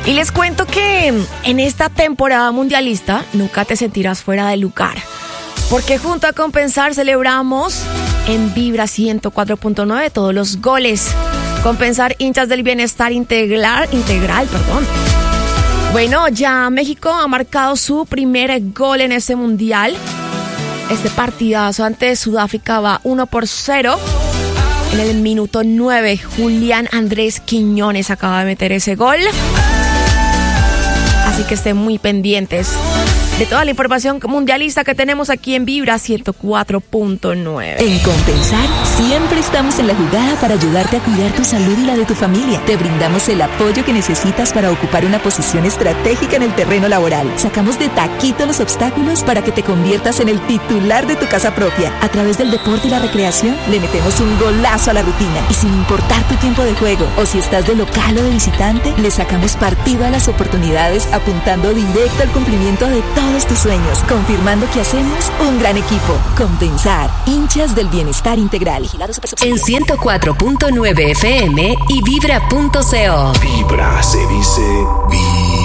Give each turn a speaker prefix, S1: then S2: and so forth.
S1: Y les cuento que en esta temporada mundialista nunca te sentirás fuera de lugar, porque junto a Compensar celebramos en Vibra 104.9 todos los goles. Compensar, hinchas del bienestar integral. Bueno, ya México ha marcado su primer gol en este mundial. Este partidazo ante Sudáfrica va 1-0. En el minuto 9, Julián Andrés Quiñones acaba de meter ese gol. Así que estén muy pendientes de toda la información mundialista que tenemos aquí en Vibra 104.9.
S2: En Compensar siempre estamos en la jugada para ayudarte a cuidar tu salud y la de tu familia. Te brindamos el apoyo que necesitas para ocupar una posición estratégica en el terreno laboral. Sacamos de taquito los obstáculos para que te conviertas en el titular de tu casa propia. A través del deporte y la recreación le metemos un golazo a la rutina. Y sin importar tu tiempo de juego o si estás de local o de visitante, le sacamos partido a las oportunidades apuntando directo al cumplimiento de todos tus sueños, confirmando que hacemos un gran equipo. Compensar, hinchas del bienestar integral.
S3: En 104.9 FM y Vibra.co.
S4: Vibra se dice Vibra.